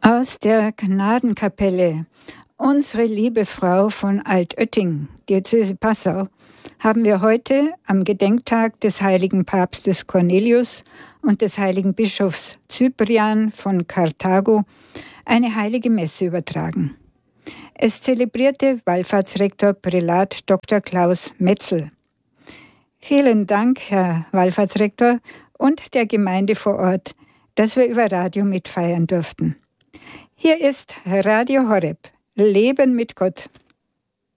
Aus der Gnadenkapelle, unsere liebe Frau von Altötting, Diözese Passau, haben wir heute am Gedenktag des heiligen Papstes Cornelius und des heiligen Bischofs Cyprian von Karthago eine heilige Messe übertragen. Es zelebrierte Wallfahrtsrektor Prälat Dr. Klaus Metzel. Vielen Dank, Herr Wallfahrtsrektor und der Gemeinde vor Ort, dass wir über Radio mitfeiern durften. Hier ist Radio Horeb, Leben mit Gott.